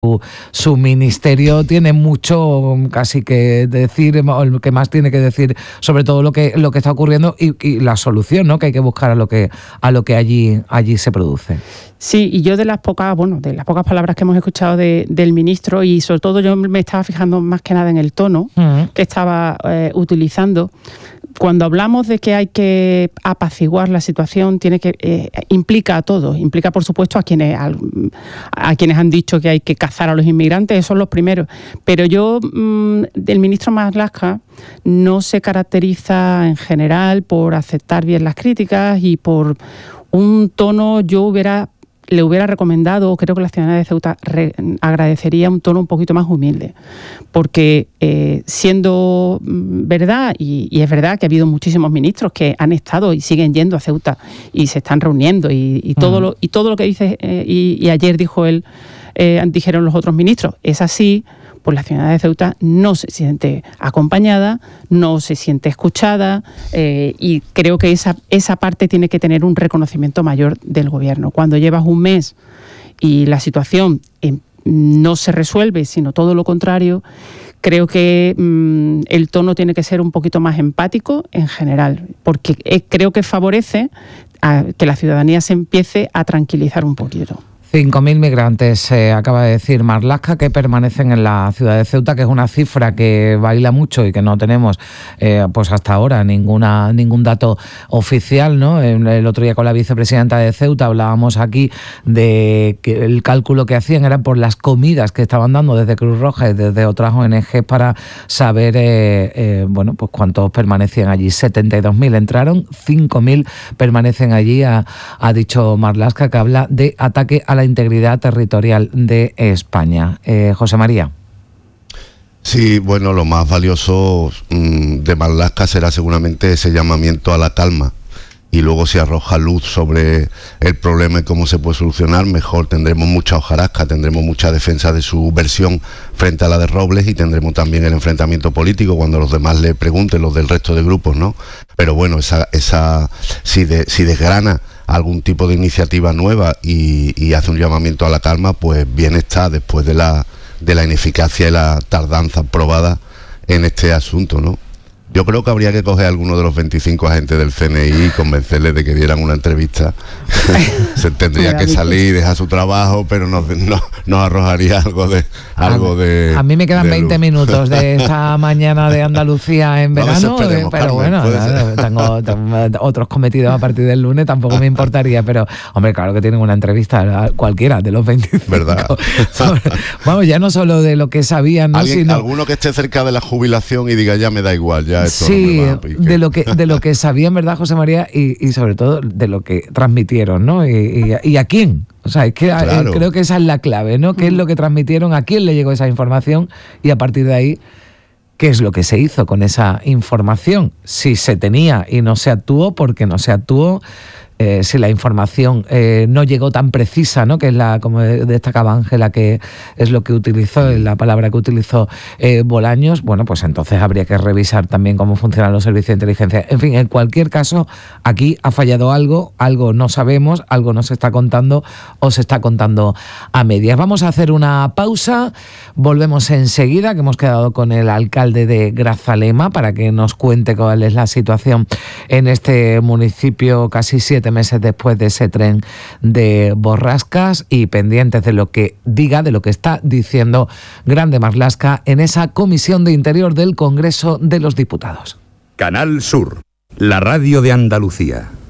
su ministerio tiene mucho casi que decir, o lo que más tiene que decir sobre todo lo que está ocurriendo y la solución, ¿no?, que hay que buscar a lo que allí se produce. Sí, y yo de las pocas palabras que hemos escuchado del ministro, y sobre todo yo me estaba fijando más que nada en el tono que estaba utilizando. Cuando hablamos de que hay que apaciguar la situación, implica a todos, implica por supuesto a quienes han dicho que hay que cazar a los inmigrantes, esos son los primeros. Pero el ministro Marlaska no se caracteriza en general por aceptar bien las críticas y por un tono. Le hubiera recomendado, creo que la ciudadanía de Ceuta agradecería un tono un poquito más humilde, porque siendo verdad, y es verdad que ha habido muchísimos ministros que han estado y siguen yendo a Ceuta y se están reuniendo y todo lo que dice, y ayer dijeron los otros ministros, es así. Pues la ciudadanía de Ceuta no se siente acompañada, no se siente escuchada, y creo que esa parte tiene que tener un reconocimiento mayor del gobierno. Cuando llevas un mes y la situación no se resuelve, sino todo lo contrario, creo que el tono tiene que ser un poquito más empático en general, porque creo que favorece a que la ciudadanía se empiece a tranquilizar un poquito. 5.000 migrantes, acaba de decir Marlaska, que permanecen en la ciudad de Ceuta, que es una cifra que baila mucho y que no tenemos pues hasta ahora ningún dato oficial, ¿no? El otro día con la vicepresidenta de Ceuta hablábamos aquí de que el cálculo que hacían era por las comidas que estaban dando desde Cruz Roja y desde otras ONG para saber pues cuántos permanecían allí. 72.000 entraron, 5.000 permanecen allí. Ha dicho Marlaska que habla de ataque a la integridad territorial de España. José María. Sí, bueno, lo más valioso de Marlaska será seguramente ese llamamiento a la calma, y luego si arroja luz sobre el problema y cómo se puede solucionar, mejor. Tendremos mucha hojarasca, tendremos mucha defensa de su versión frente a la de Robles, y tendremos también el enfrentamiento político cuando los demás le pregunten, los del resto de grupos, ¿no? Pero bueno, si desgrana algún tipo de iniciativa nueva y hace un llamamiento a la calma, pues bien está, después de la ineficacia y la tardanza probada en este asunto, ¿no? Yo creo que habría que coger a alguno de los 25 agentes del CNI y convencerles de que dieran una entrevista. Se tendría que salir, dejar su trabajo, pero nos arrojaría algo de... A mí me quedan 20 minutos de esta mañana de Andalucía en verano, pero Carmen, bueno, tengo otros cometidos a partir del lunes, tampoco me importaría, pero hombre, claro que tienen una entrevista cualquiera de los 25. ¿Verdad? Vamos, ya no solo de lo que sabían, ¿no? Alguno que esté cerca de la jubilación y diga, ya me da igual, ya. Sí, de lo que sabían, ¿verdad, José María? Y sobre todo de lo que transmitieron, ¿no? Y a quién. O sea, es que claro. Creo que esa es la clave, ¿no? ¿Qué es lo que transmitieron? ¿A quién le llegó esa información? Y a partir de ahí, ¿qué es lo que se hizo con esa información? Si se tenía y no se actuó, ¿por qué no se actuó? Si la información no llegó tan precisa, ¿no? Que es como destacaba Ángela, que es lo que utilizó, la palabra que utilizó Bolaños, bueno, pues entonces habría que revisar también cómo funcionan los servicios de inteligencia. En fin, en cualquier caso, aquí ha fallado algo no sabemos, algo no se está contando o se está contando a medias. Vamos a hacer una pausa, volvemos enseguida, que hemos quedado con el alcalde de Grazalema para que nos cuente cuál es la situación en este municipio casi 7 meses después de ese tren de borrascas, y pendientes de lo que diga, de lo que está diciendo Grande Marlaska en esa Comisión de Interior del Congreso de los Diputados. Canal Sur, la radio de Andalucía.